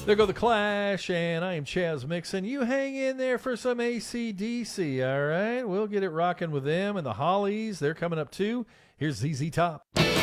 There go the Clash, and I am Chaz Mixon. You hang in there for some AC/DC, all right? We'll get it rocking with them and the Hollies. They're coming up too. Here's ZZ Top.